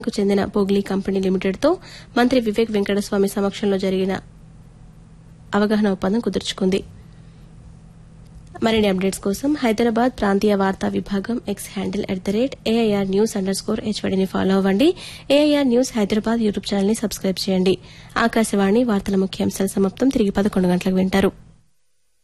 కు చెందిన పోగ్లీ కంపెనీ లిమిటెడ్తో మంత్రి వివేక్ వెంకటస్వామి సమక్షంలో జరిగిన అవగాహన ఒప్పందం కుదుర్చుకుంది. మరిన్ని అప్డేట్స్ కోసం హైదరాబాద్ ప్రాంతీయ వార్తా విభాగం ఎక్స్ హ్యాండిల్ @AIRnews_HYDని ఫాలో అవ్వండి. AIR news Hyderabad YouTube channel ని సబ్స్క్రైబ్ చేయండి. ఆకాశవాణి వార్తల ముఖ్యాంశాల సమాప్తం. తిరిగి 11 గంటలకు వింటారు.